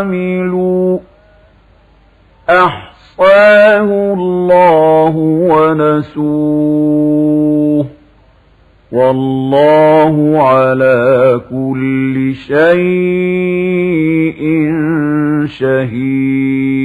عملوا أحصاه الله ونسوه والله على كل شيء شهيد.